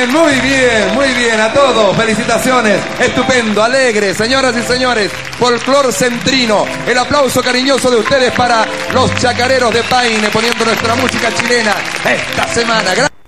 muy bien a todos, felicitaciones, estupendo, alegre, señoras y señores, folclor centrino, el aplauso cariñoso de ustedes para los chacareros de Paine, poniendo nuestra música chilena esta semana.